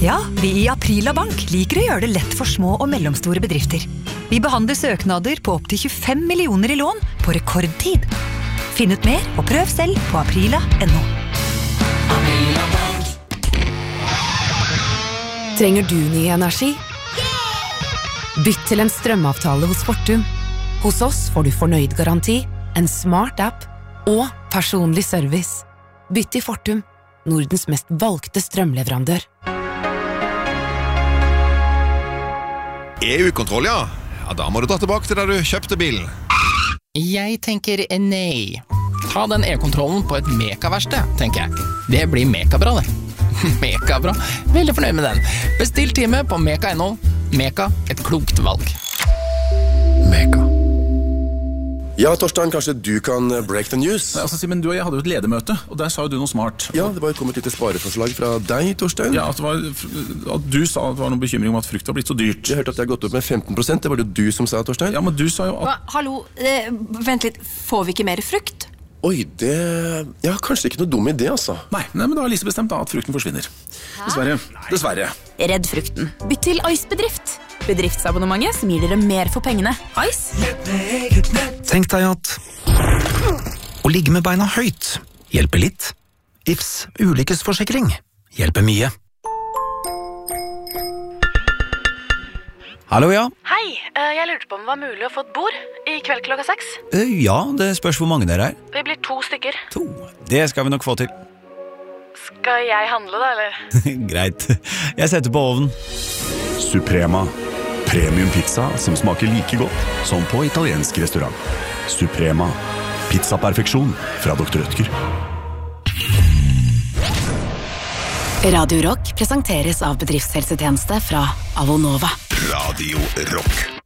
Ja, vi I Aprila Bank liker å gjøre det lett for små og mellomstore bedrifter. Vi behandler søknader på opp til 25 millioner I lån på rekordtid. Finn ut mer og prøv selv på aprila.no. Aprila Bank. Trenger du ny energi? Bytt til en strømavtale hos Fortum. Hos oss får du fornøyd garanti, en smart app og personlig service. Bytt til Fortum, Nordens mest valgte strømleverandør. EU-kontroll, ja. Ja, da må du dra tilbake til der du kjøpte bilen. Jeg tenker nei. Ta den e-kontrollen på et Meka-verksted, tenker jeg. Det blir Meka-bra, det. Meka-bra. Veldig fornøyd med den. Bestill time på Meka.no. Meka, et klokt valg. Meka. Ja, Torstein, kanskje du kan break the news? Altså, Simen, du og jeg hadde jo et ledermøte, og der sa jo du noe smart. Ja, det var kommet et lite spareforslag fra deg, Torstein. Ja, at du sa at det var noen bekymring om at frukt var blitt så dyrt. Jeg hørte at det har gått opp med 15%, det var det du som sa, Torstein. Ja, men du sa jo at... Hallo, vent litt, får vi ikke mer frukt? Oi, det... Ja, kanskje ikke noe dum idé, altså. Nei, men da har Lise bestemt da at frukten forsvinner. Dessverre. Redd frukten. Bytt til Ice-bedrift. Bedriftsabonnementet som gir dere mer for pengene. Ice? Tenk deg at å ligge med beina høyt hjelper litt. Ifs ulykkesforsikring hjelper mye. Hallo, ja. Hei, jeg lurte på om det var mulig å få et bord I kveld klokka 6. Ja, det spørs hvor mange dere Vi blir 2 stykker. 2. Det skal vi nok få til. Skal jeg handle da, eller? Greit. Jeg setter på ovnen. Suprema. Premium pizza som smaker like godt som på italiensk restaurant. Suprema. Pizzaperfeksjon fra Dr. Rødtger. Radio Rock presenteres av bedriftshelsetjeneste fra Avonova. Radio Rock.